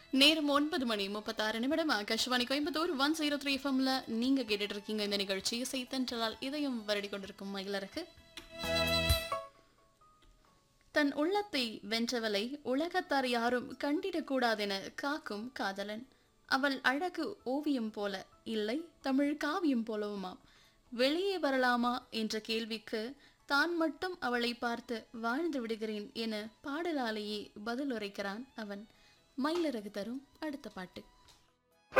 நேரம் 9:36 ஆகாஷ்வாணி கோயம்புத்தூர் 103 எஃப்எம்ல நீங்க கேட்டுட்டு இருக்கீங்க இந்த நிகழ்ச்சி இசை தென்றலால் இதயம் வருடி கொண்டிருக்கும் மயிலருக்கு. தன் உள்ளத்தை வென்றவளை உலகத்தார் யாரும் கண்டிடக்கூடாதென காக்கும் காதலன். அவள் அழகு ஓவியம் போல இல்லை தமிழ் காவியம் போலவுமாம். வெளியே வரலாமா என்ற கேள்விக்கு தான் மட்டும் அவளை பார்த்து வாழ்ந்து விடுகிறேன் என பாடலாலேயே பதில் உரைக்கிறான் அவன். மயிலரகு தரும் அடுத்த பாட்டு.